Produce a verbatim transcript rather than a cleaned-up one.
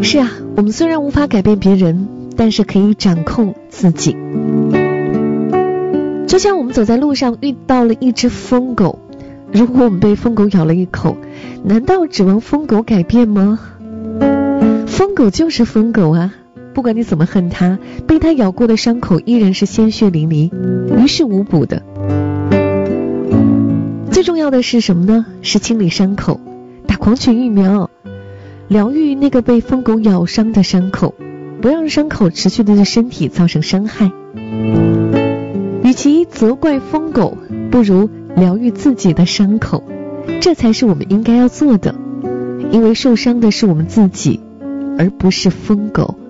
是啊，我们虽然无法改变别人，但是可以掌控自己。就像我们走在路上遇到了一只疯狗，如果我们被疯狗咬了一口，难道指望疯狗改变吗？疯狗就是疯狗啊，不管你怎么恨它，被它咬过的伤口依然是鲜血淋漓，于事无补的。最重要的是什么呢？是清理伤口，打狂犬疫苗，疗愈那个被疯狗咬伤的伤口，不让伤口持续的对身体造成伤害。与其责怪疯狗，不如疗愈自己的伤口，这才是我们应该要做的。因为受伤的是我们自己，而不是疯狗。